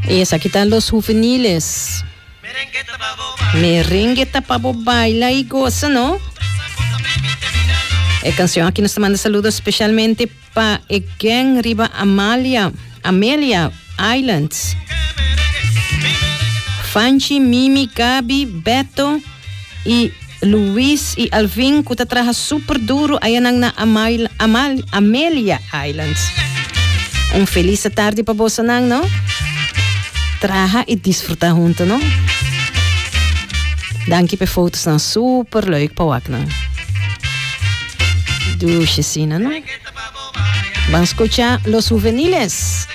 Y aquí están los juveniles. Merengueta pavo baila y goza, ¿no? Canción aquí nos manda saludos especialmente para Egen Riva Amelia Islands. Fanchi, Mimi, Gabi, Beto y Luis y Alvin que trabaja super duro allá en Amelia Islands. Un feliz tarde para vos, ¿no? Trabaja y disfruta junto, ¿no? Dank je per foto's, nou super leuk para wak, ¿no? Douche, ¿no? Vamos a escuchar los juveniles.